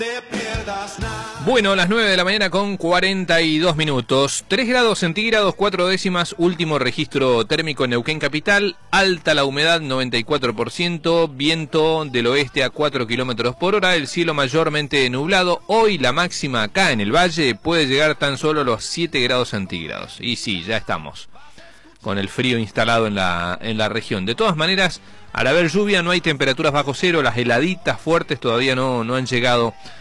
Bueno, las 9 de la mañana con 42 minutos. 3 grados centígrados, 4 décimas, último registro térmico en Neuquén Capital. Alta la humedad, 94%. Viento del oeste a 4 kilómetros por hora. El cielo mayormente nublado. Hoy la máxima acá en el valle puede llegar tan solo a los 7 grados centígrados. Y sí, ya estamos con el frío instalado en la región. De todas maneras, al haber lluvia no hay temperaturas bajo cero. Las heladitas fuertes todavía no han llegado